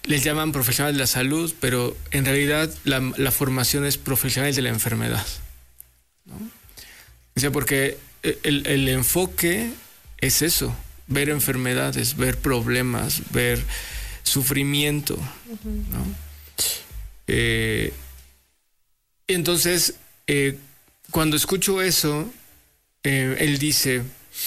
les llaman profesionales de la salud, pero en realidad la formación es profesional de la enfermedad, ¿no? O sea, porque el enfoque es eso, ver enfermedades, ver problemas, ver sufrimiento, ¿no? Y entonces, cuando escucho eso, él dice,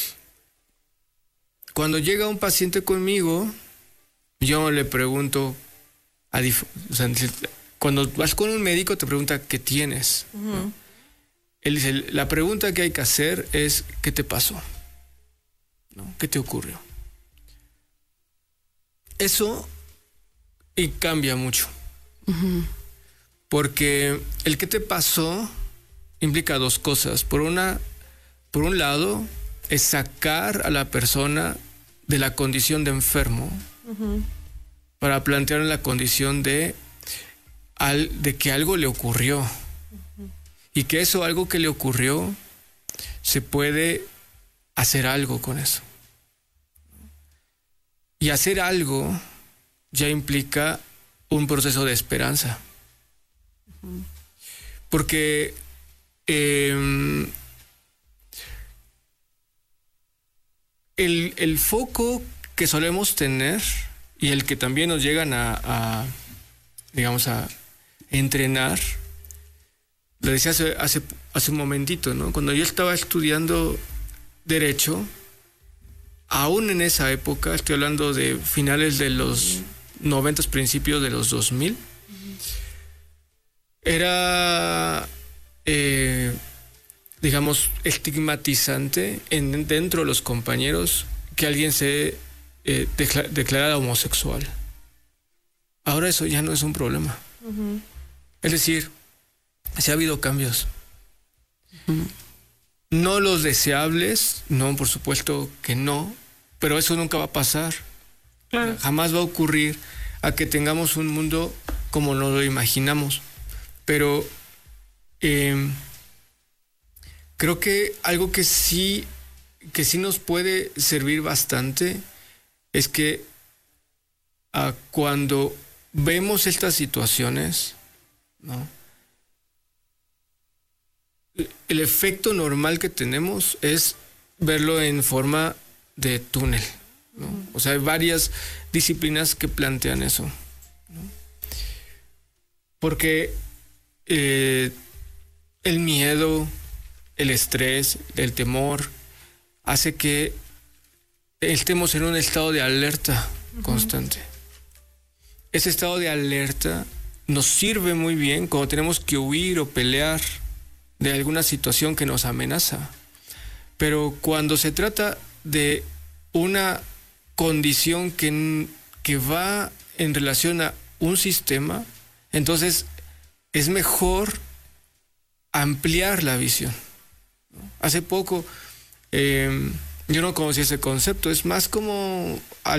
cuando llega un paciente conmigo, yo le pregunto, o sea, cuando vas con un médico te pregunta qué tienes, ¿no? Él dice, la pregunta que hay que hacer es ¿qué te pasó? ¿No? ¿Qué te ocurrió? Eso y cambia mucho. Porque el ¿qué te pasó? Implica dos cosas. Por un lado, es sacar a la persona de la condición de enfermo para plantear la condición de que algo le ocurrió. Y que eso, algo que le ocurrió, se puede hacer algo con eso. Y hacer algo ya implica un proceso de esperanza. Porque el foco que solemos tener y el que también nos llegan a entrenar, lo decía hace un momentito, ¿no? Cuando yo estaba estudiando Derecho, aún en esa época, estoy hablando de finales de los 90, principios de los 2000, era, estigmatizante dentro de los compañeros que alguien se declarara homosexual. Ahora eso ya no es un problema. Es decir, sí ha habido cambios. No los deseables, no, por supuesto que no, pero eso nunca va a pasar. Claro. Jamás va a ocurrir a que tengamos un mundo como nos lo imaginamos. Pero creo que algo que sí nos puede servir bastante es que cuando vemos estas situaciones, ¿no?, el efecto normal que tenemos es verlo en forma de túnel, ¿no? O sea, hay varias disciplinas que plantean eso, ¿no? Porque el miedo, el estrés, el temor hace que estemos en un estado de alerta constante. Ese estado de alerta nos sirve muy bien cuando tenemos que huir o pelear de alguna situación que nos amenaza. Pero cuando se trata de una condición que va en relación a un sistema, entonces es mejor ampliar la visión. Hace poco yo no conocía ese concepto, es más como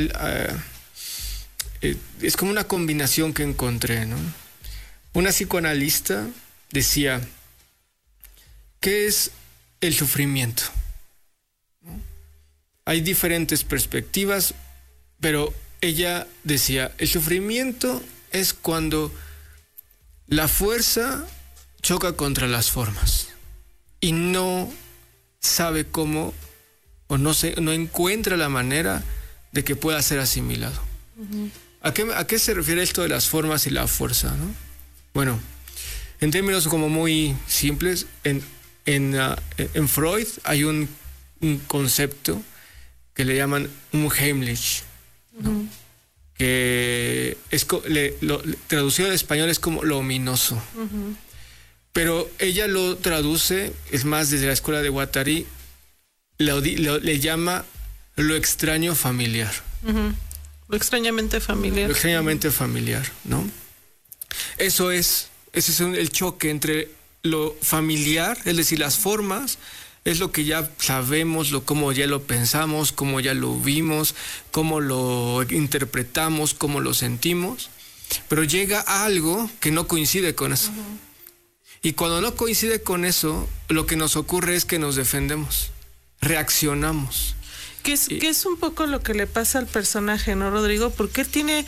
es como una combinación que encontré, ¿no? Una psicoanalista decía, ¿qué es el sufrimiento? ¿No? Hay diferentes perspectivas, pero ella decía, el sufrimiento es cuando la fuerza choca contra las formas y no sabe cómo o no encuentra la manera de que pueda ser asimilado. ¿A qué se refiere esto de las formas y la fuerza, ¿no? Bueno, en términos como muy simples, en Freud hay un concepto que le llaman Unheimlich, ¿no? Que traducido al español es como lo ominoso. Pero ella lo traduce, es más, desde la escuela de Guattari, le llama lo extraño familiar. Lo extrañamente familiar. Lo extrañamente familiar, ¿no? Ese es el choque entre lo familiar, es decir, las formas, es lo que ya sabemos, cómo ya lo pensamos, cómo ya lo vimos, cómo lo interpretamos, cómo lo sentimos, pero llega algo que no coincide con eso. Y cuando no coincide con eso, lo que nos ocurre es que nos defendemos, reaccionamos. Que es un poco lo que le pasa al personaje, ¿no, Rodrigo? Porque él tiene